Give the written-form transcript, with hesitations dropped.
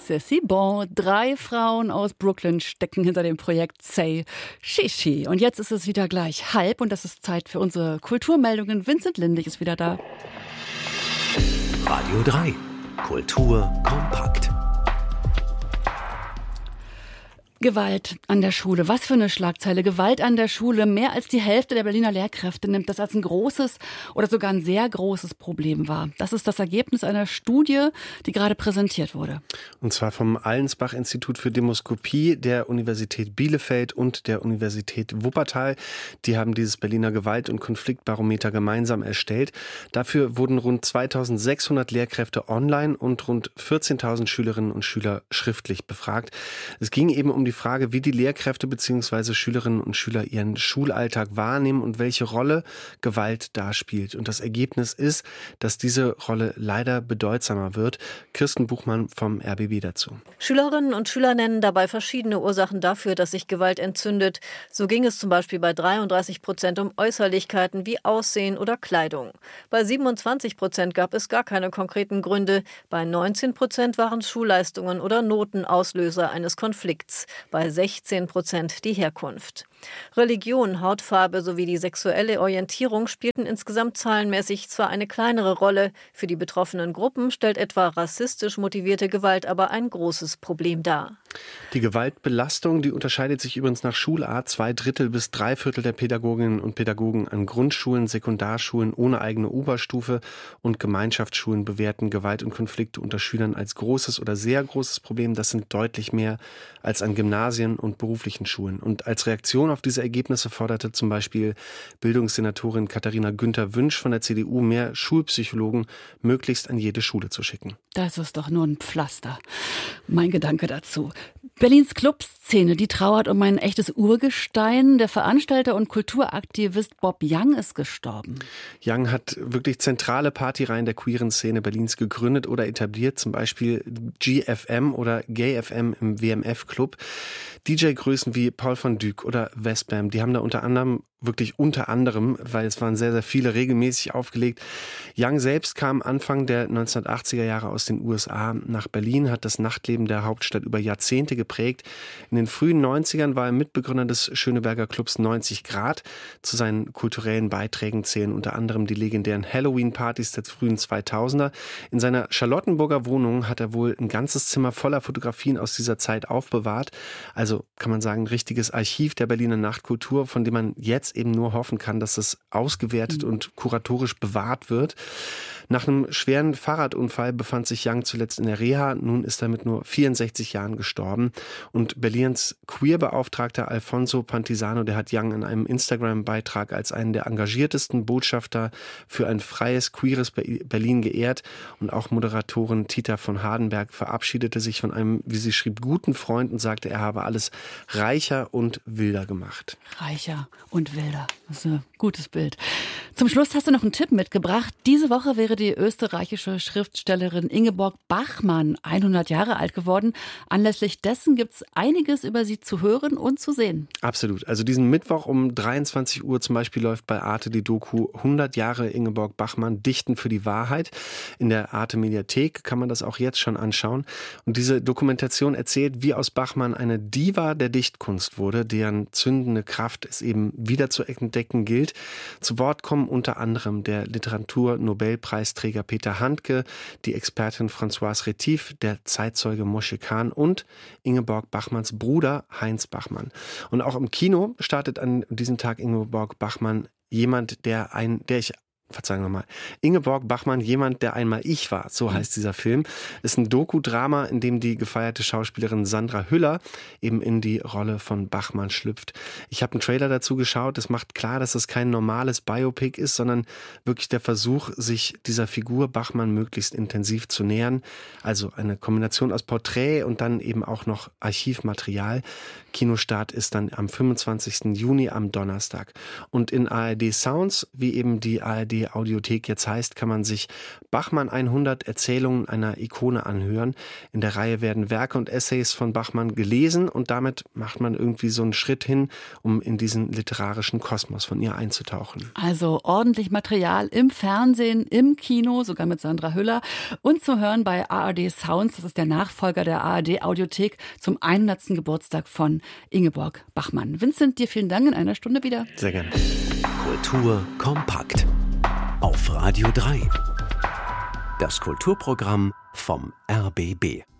C'est si bon. 3 Frauen aus Brooklyn stecken hinter dem Projekt Say Shishi. Und jetzt ist es wieder gleich halb und das ist Zeit für unsere Kulturmeldungen. Vincent Lindig ist wieder da. Radio 3. Kultur kompakt. Gewalt an der Schule. Was für eine Schlagzeile. Gewalt an der Schule. Mehr als die Hälfte der Berliner Lehrkräfte nimmt das als ein großes oder sogar ein sehr großes Problem wahr. Das ist das Ergebnis einer Studie, die gerade präsentiert wurde. Und zwar vom Allensbach-Institut für Demoskopie der Universität Bielefeld und der Universität Wuppertal. Die haben dieses Berliner Gewalt- und Konfliktbarometer gemeinsam erstellt. Dafür wurden rund 2600 Lehrkräfte online und rund 14.000 Schülerinnen und Schüler schriftlich befragt. Es ging eben um die Frage, wie die Lehrkräfte bzw. Schülerinnen und Schüler ihren Schulalltag wahrnehmen und welche Rolle Gewalt da spielt. Und das Ergebnis ist, dass diese Rolle leider bedeutsamer wird. Kirsten Buchmann vom RBB dazu. Schülerinnen und Schüler nennen dabei verschiedene Ursachen dafür, dass sich Gewalt entzündet. So ging es zum Beispiel bei 33% um Äußerlichkeiten wie Aussehen oder Kleidung. Bei 27% gab es gar keine konkreten Gründe. Bei 19% waren Schulleistungen oder Noten Auslöser eines Konflikts. Bei 16% die Herkunft. Religion, Hautfarbe sowie die sexuelle Orientierung spielten insgesamt zahlenmäßig zwar eine kleinere Rolle, für die betroffenen Gruppen stellt etwa rassistisch motivierte Gewalt aber ein großes Problem dar. Die Gewaltbelastung, die unterscheidet sich übrigens nach Schulart. 2/3 bis 3/4 der Pädagoginnen und Pädagogen an Grundschulen, Sekundarschulen ohne eigene Oberstufe und Gemeinschaftsschulen bewerten Gewalt und Konflikte unter Schülern als großes oder sehr großes Problem. Das sind deutlich mehr als an Gymnasien und beruflichen Schulen. Und als Reaktion auf diese Ergebnisse forderte zum Beispiel Bildungssenatorin Katharina Günther-Wünsch von der CDU, mehr Schulpsychologen möglichst an jede Schule zu schicken. Das ist doch nur ein Pflaster. Mein Gedanke dazu. Berlins Clubszene, die trauert um ein echtes Urgestein. Der Veranstalter und Kulturaktivist Bob Young ist gestorben. Young hat wirklich zentrale Partyreihen der queeren Szene Berlins gegründet oder etabliert, zum Beispiel GFM oder GayFM im WMF-Club. DJ-Größen wie Paul von Dyk oder Westbam, die haben da unter anderem, weil es waren sehr, sehr viele regelmäßig aufgelegt. Young selbst kam Anfang der 1980er Jahre aus den USA nach Berlin, hat das Nachtleben der Hauptstadt über Jahrzehnte geprägt. In den frühen 90ern war er Mitbegründer des Schöneberger Clubs 90 Grad. Zu seinen kulturellen Beiträgen zählen unter anderem die legendären Halloween-Partys der frühen 2000er. In seiner Charlottenburger Wohnung hat er wohl ein ganzes Zimmer voller Fotografien aus dieser Zeit aufbewahrt. Also kann man sagen, ein richtiges Archiv der Berliner Nachtkultur, von dem man jetzt eben nur hoffen kann, dass es ausgewertet und kuratorisch bewahrt wird. Nach einem schweren Fahrradunfall befand sich Young zuletzt in der Reha. Nun ist er mit nur 64 Jahren gestorben. Und Berlins Queer-Beauftragter Alfonso Pantisano, der hat Young in einem Instagram-Beitrag als einen der engagiertesten Botschafter für ein freies, queeres Berlin geehrt. Und auch Moderatorin Tita von Hardenberg verabschiedete sich von einem, wie sie schrieb, guten Freund und sagte, er habe alles reicher und wilder gemacht. Reicher und wilder. Das ist ein gutes Bild. Zum Schluss hast du noch einen Tipp mitgebracht. Diese Woche wäre die österreichische Schriftstellerin Ingeborg Bachmann 100 Jahre alt geworden. Anlässlich dessen gibt es einiges über sie zu hören und zu sehen. Absolut. Also diesen Mittwoch um 23 Uhr zum Beispiel läuft bei Arte die Doku 100 Jahre Ingeborg Bachmann, Dichten für die Wahrheit. In der Arte Mediathek kann man das auch jetzt schon anschauen. Und diese Dokumentation erzählt, wie aus Bachmann eine Diva der Dichtkunst wurde, deren zündende Kraft es eben wieder zu entdecken gilt. Zu Wort kommen unter anderem der Literatur-Nobelpreisträger Peter Handke, die Expertin Françoise Retif, der Zeitzeuge Moshe Khan und Ingeborg Bachmanns Bruder Heinz Bachmann. Und auch im Kino startet an diesem Tag Ingeborg Bachmann Ingeborg Bachmann, jemand, der einmal ich war, so heißt dieser Film, ist ein Doku-Drama, in dem die gefeierte Schauspielerin Sandra Hüller eben in die Rolle von Bachmann schlüpft. Ich habe einen Trailer dazu geschaut, es macht klar, dass es kein normales Biopic ist, sondern wirklich der Versuch, sich dieser Figur Bachmann möglichst intensiv zu nähern. Also eine Kombination aus Porträt und dann eben auch noch Archivmaterial. Kinostart ist dann am 25. Juni am Donnerstag. Und in ARD Sounds, wie eben die ARD ARD-Audiothek jetzt heißt, kann man sich Bachmann 100 Erzählungen einer Ikone anhören. In der Reihe werden Werke und Essays von Bachmann gelesen und damit macht man irgendwie so einen Schritt hin, um in diesen literarischen Kosmos von ihr einzutauchen. Also ordentlich Material im Fernsehen, im Kino, sogar mit Sandra Hüller und zu hören bei ARD Sounds. Das ist der Nachfolger der ARD-Audiothek zum 100. Geburtstag von Ingeborg Bachmann. Vincent, dir vielen Dank, in einer Stunde wieder. Sehr gerne. Kultur kompakt auf Radio 3. Das Kulturprogramm vom RBB.